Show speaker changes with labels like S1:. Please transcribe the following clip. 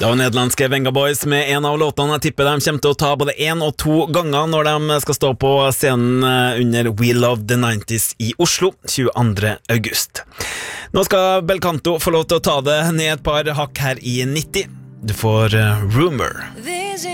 S1: Det var nederlandske Venga Boys med en av låtene. Jeg tipper de kommer til å ta både 1 og 2 ganger når de skal stå på scenen under We Love the 90s i Oslo 22. august. Nå skal Belcanto få lov til å ta det ned et par hakk her i 90. Du får Rumor.